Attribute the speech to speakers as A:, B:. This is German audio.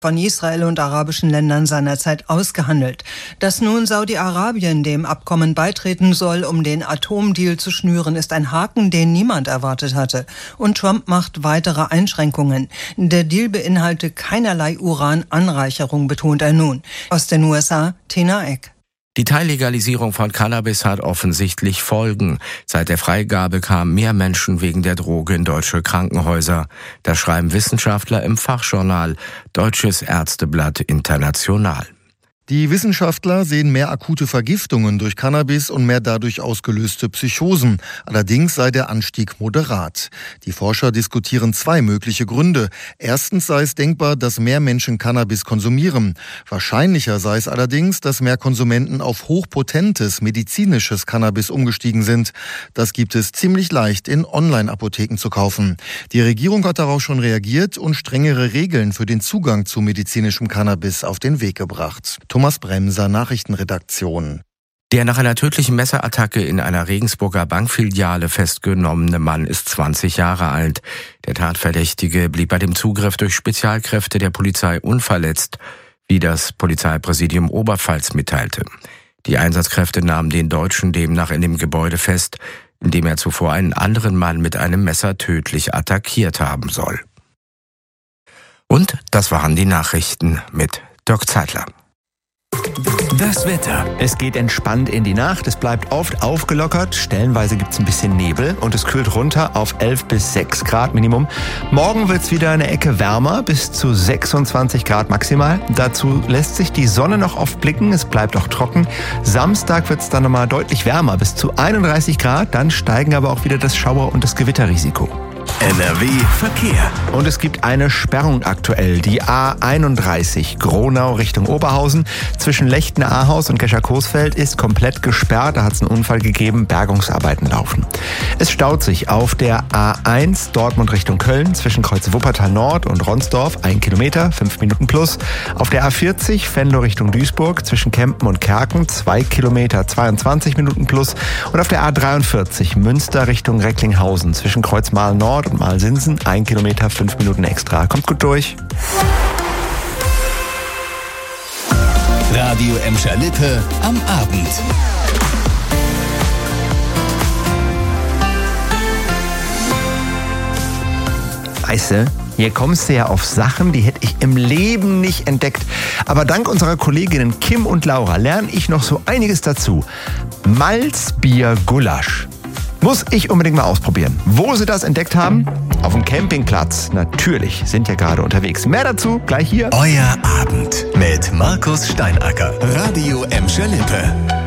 A: von Israel und arabischen Ländern seinerzeit ausgehandelt. Dass nun Saudi-Arabien dem Abkommen beitreten soll, um den Atomdeal zu schnüren, ist ein Haken, den niemand erwartet hatte. Und Trump macht weitere Einschränkungen. Der Deal beinhalte keinerlei Urananreicherung, betont er nun. Aus den USA, Tina Eck.
B: Die Teillegalisierung von Cannabis hat offensichtlich Folgen. Seit der Freigabe kamen mehr Menschen wegen der Droge in deutsche Krankenhäuser. Das schreiben Wissenschaftler im Fachjournal Deutsches Ärzteblatt International.
C: Die Wissenschaftler sehen mehr akute Vergiftungen durch Cannabis und mehr dadurch ausgelöste Psychosen. Allerdings sei der Anstieg moderat. Die Forscher diskutieren zwei mögliche Gründe. Erstens sei es denkbar, dass mehr Menschen Cannabis konsumieren. Wahrscheinlicher sei es allerdings, dass mehr Konsumenten auf hochpotentes medizinisches Cannabis umgestiegen sind. Das gibt es ziemlich leicht in Online-Apotheken zu kaufen. Die Regierung hat darauf schon reagiert und strengere Regeln für den Zugang zu medizinischem Cannabis auf den Weg gebracht. Thomas Bremser, Nachrichtenredaktion.
B: Der nach einer tödlichen Messerattacke in einer Regensburger Bankfiliale festgenommene Mann ist 20 Jahre alt. Der Tatverdächtige blieb bei dem Zugriff durch Spezialkräfte der Polizei unverletzt, wie das Polizeipräsidium Oberpfalz mitteilte. Die Einsatzkräfte nahmen den Deutschen demnach in dem Gebäude fest, in dem er zuvor einen anderen Mann mit einem Messer tödlich attackiert haben soll. Und das waren die Nachrichten mit Dirk Zeitler.
D: Das Wetter. Es geht entspannt in die Nacht, es bleibt oft aufgelockert, stellenweise gibt's ein bisschen Nebel und es kühlt runter auf 11 bis 6 Grad Minimum. Morgen wird's wieder eine Ecke wärmer, bis zu 26 Grad maximal. Dazu lässt sich die Sonne noch oft blicken, es bleibt auch trocken. Samstag wird's dann nochmal deutlich wärmer, bis zu 31 Grad, dann steigen aber auch wieder das Schauer- und das Gewitterrisiko.
E: NRW Verkehr.
D: Und es gibt eine Sperrung aktuell. Die A31 Gronau Richtung Oberhausen zwischen Lechten-Ahaus und Gescher-Coesfeld ist komplett gesperrt. Da hat es einen Unfall gegeben. Bergungsarbeiten laufen. Es staut sich auf der A1 Dortmund Richtung Köln zwischen Kreuz Wuppertal Nord und Ronsdorf 1 Kilometer, 5 Minuten plus. Auf der A40 Venlo Richtung Duisburg zwischen Kempen und Kerken 2 Kilometer, 22 Minuten plus. Und auf der A43 Münster Richtung Recklinghausen zwischen Kreuzmahl Nord und Malsinsen 1 Kilometer, 5 Minuten extra. Kommt gut durch.
E: Radio Emscher-Lippe am Abend.
D: Weißt du, hier kommst du ja auf Sachen, die hätte ich im Leben nicht entdeckt. Aber dank unserer Kolleginnen Kim und Laura lerne ich noch so einiges dazu. Malzbier-Gulasch. Muss ich unbedingt mal ausprobieren. Wo sie das entdeckt haben? Auf dem Campingplatz. Natürlich, sind ja gerade unterwegs. Mehr dazu gleich hier.
E: Euer Abend mit Markus Steinacker. Radio Emscher-Lippe.